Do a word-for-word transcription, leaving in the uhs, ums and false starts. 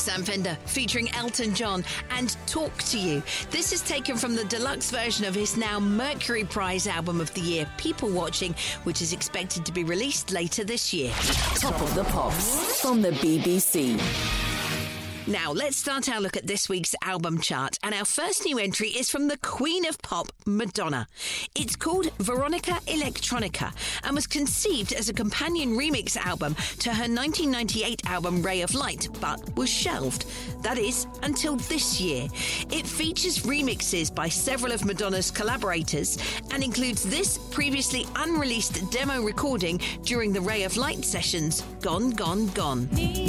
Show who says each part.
Speaker 1: Sam Fender, featuring Elton John and Talk to You. This is taken from the deluxe version of his now Mercury Prize album of the year, People Watching, which is expected to be released later this year.
Speaker 2: Top of the Pops from the B B C.
Speaker 1: Now, let's start our look at this week's album chart. And our first new entry is from the Queen of Pop, Madonna. It's called Veronica Electronica and was conceived as a companion remix album to her nineteen ninety-eight album Ray of Light, but was shelved. That is, until this year. It features remixes by several of Madonna's collaborators and includes this previously unreleased demo recording during the Ray of Light sessions, Gone, Gone, Gone.